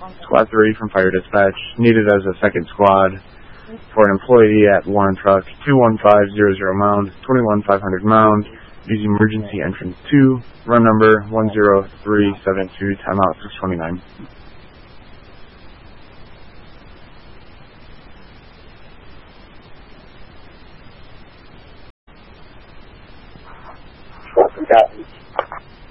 Squad 3 from Fire Dispatch, needed as a second squad for an employee at Warren Truck, 21500 Mound, 21500 Mound, using emergency entrance 2, run number 10372, timeout 629. Copy.